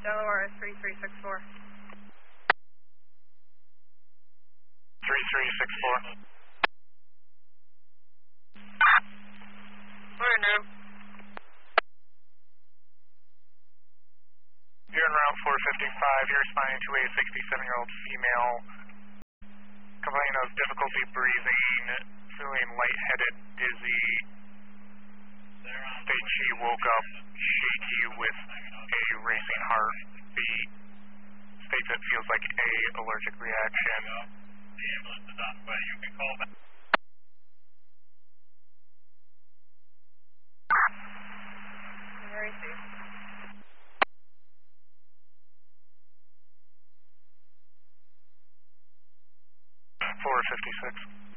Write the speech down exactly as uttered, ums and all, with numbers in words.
Delaware three three six four. three three six four. Where now? You're en route four fifty-five. You're responding to a sixty-seven-year-old female complaining of difficulty breathing, feeling lightheaded, dizzy. States she woke up shaky with a racing heartbeat. States it feels like a allergic reaction. The ambulance is on the way. You can call back. Very safe. four fifty-six.